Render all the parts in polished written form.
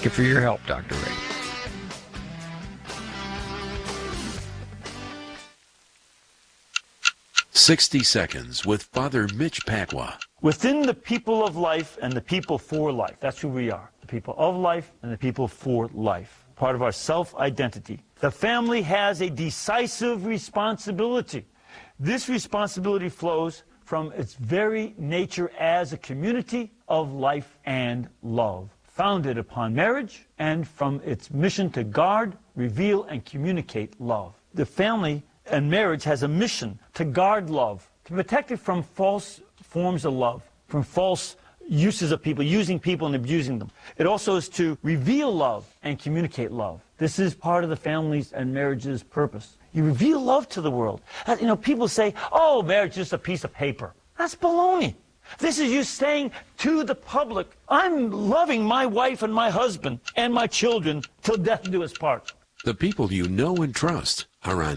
Thank you for your help, Dr. Ray. "60 Seconds with Father Mitch Pacwa. Within the people of life and the people for life. That's who we are. The people of life and the people for life. Part of our self-identity. The family has a decisive responsibility. This responsibility flows from its very nature as a community of life and love, founded upon marriage and from its mission to guard, reveal, and communicate love. The family and marriage has a mission to guard love, to protect it from false forms of love, from false uses of people, using people and abusing them. It also is to reveal love and communicate love. This is part of the family's and marriage's purpose. You reveal love to the world. You know, people say, oh, marriage is just a piece of paper. That's baloney. This is you saying to the public, I'm loving my wife and my husband and my children till death do us part. The people you know and trust are on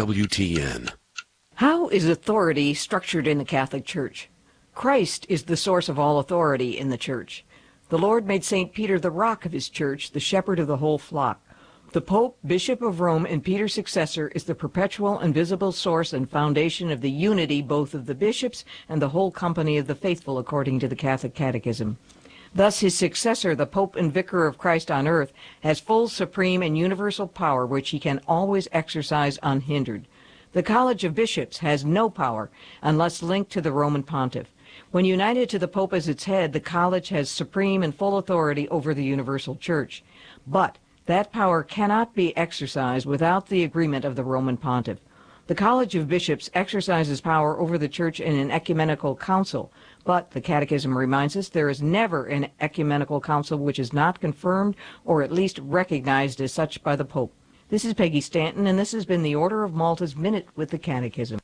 EWTN. How is authority structured in the Catholic Church? Christ is the source of all authority in the Church. The Lord made St. Peter the rock of his Church, the shepherd of the whole flock. The Pope, Bishop of Rome, and Peter's successor is the perpetual and visible source and foundation of the unity both of the bishops and the whole company of the faithful, according to the Catholic Catechism. Thus his successor, the Pope and Vicar of Christ on earth, has full, supreme, and universal power which he can always exercise unhindered. The College of Bishops has no power unless linked to the Roman Pontiff. When united to the Pope as its head, the College has supreme and full authority over the universal Church. But that power cannot be exercised without the agreement of the Roman Pontiff. The College of Bishops exercises power over the Church in an ecumenical council, but the Catechism reminds us there is never an ecumenical council which is not confirmed or at least recognized as such by the Pope. This is Peggy Stanton, and this has been the Order of Malta's Minute with the Catechism.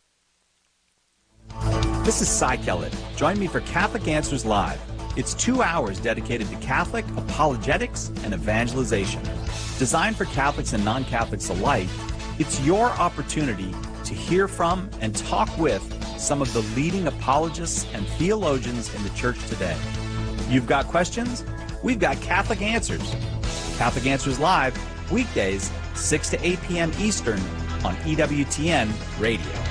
This is Cy Kellett. Join me for Catholic Answers Live. It's 2 hours dedicated to Catholic apologetics and evangelization. Designed for Catholics and non-Catholics alike, it's your opportunity to hear from and talk with some of the leading apologists and theologians in the Church today. You've got questions? We've got Catholic Answers. Catholic Answers Live, weekdays, 6 to 8 p.m. Eastern on EWTN Radio.